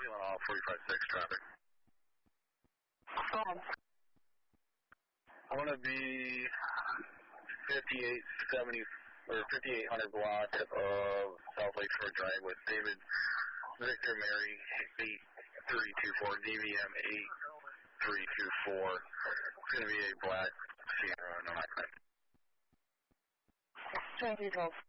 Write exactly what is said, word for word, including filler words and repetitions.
Zealand off, forty-five six traffic. Go ahead. I want to be fifty-eight seventy or fifty-eight hundred block of South Lakeshore Drive with David Victor Mary eight three two four, D V M eight three two four. It's going to be a black Sierra on my side. twenty twelve.